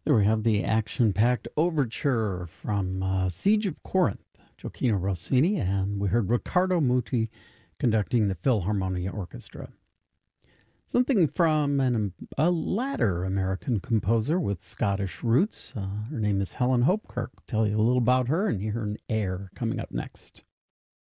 There we have the action-packed overture from Siege of Corinth, Gioacchino Rossini, and we heard Riccardo Muti conducting the Philharmonia Orchestra. Something from a latter American composer with Scottish roots. Her name is Helen Hopkirk. I'll tell you a little about her and hear an air coming up next.